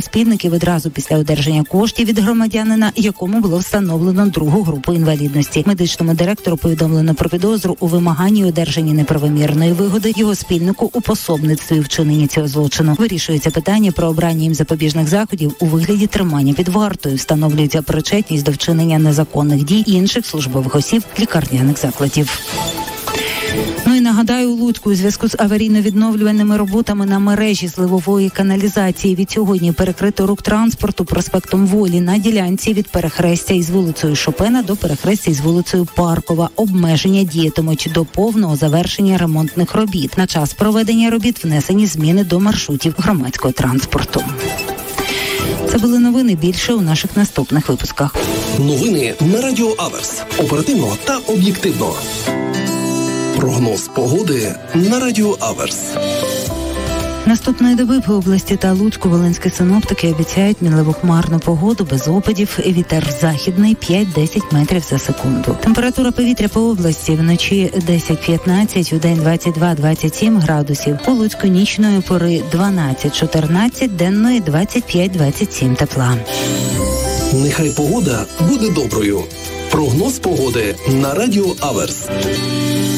спільників відразу після одержання коштів від громадянина, якому було встановлено другу групу інвалідності. Медичному директору повідомлено про підозру у вимаганні одержання неправомірної вигоди його спільнику у пособництві вчиненні цього злочину. Вирішується питання про обрання їм запобіжних заходів у вигляді тримання під вартою. Встановлюється причетність до вчинення незаконних дій інших службових осіб лікарняних закладів. Ну і нагадаю, у Луцьку у зв'язку з аварійно-відновлювальними роботами на мережі зливової каналізації від сьогодні перекрито рух транспорту проспектом Волі на ділянці від перехрестя із вулицею Шопена до перехрестя із вулицею Паркова. Обмеження діятимуть до повного завершення ремонтних робіт. На час проведення робіт внесені зміни до маршрутів громадського транспорту. Це були новини. Більше у наших наступних випусках. Новини на Радіо Аверс. Оперативно та об'єктивно. Прогноз погоди на Радіо Аверс. Наступної доби по області та Луцьку волинські синоптики обіцяють мінливу хмарну погоду без опадів. Вітер західний 5-10 метрів за секунду. Температура повітря по області вночі 10-15, удень 22-27 градусів. У Луцьку нічної пори 12-14, денної 25-27 тепла. Нехай погода буде доброю. Прогноз погоди на Радіо Аверс.